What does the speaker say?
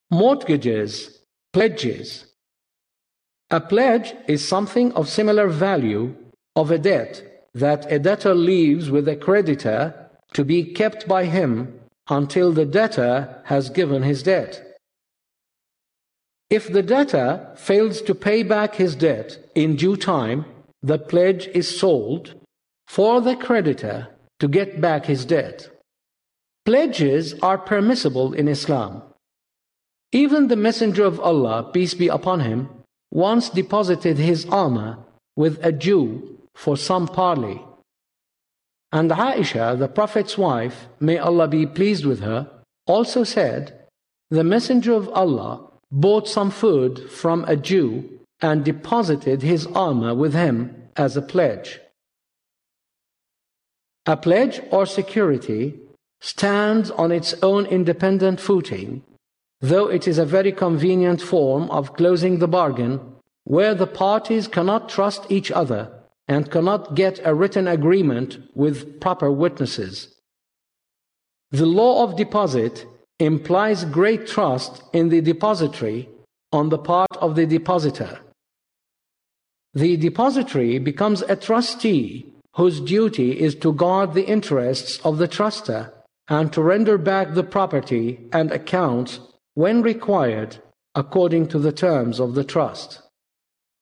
Mortgages, pledges. A pledge is something of similar value of a debt that a debtor leaves with a creditor to be kept by him until the debtor has given his debt. If the debtor fails to pay back his debt in due time, the pledge is sold for the creditor to get back his debt. Pledges are permissible in Islam. Even the Messenger of Allah, peace be upon him, once deposited his armor with a Jew for some barley. And Aisha, the Prophet's wife, may Allah be pleased with her, also said, the Messenger of Allah bought some food from a Jew and deposited his armor with him as a pledge. A pledge or security stands on its own independent footing, though it is a very convenient form of closing the bargain where the parties cannot trust each other and cannot get a written agreement with proper witnesses. The law of deposit implies great trust in the depository on the part of the depositor. The depository becomes a trustee whose duty is to guard the interests of the truster and to render back the property and accounts when required according to the terms of the trust.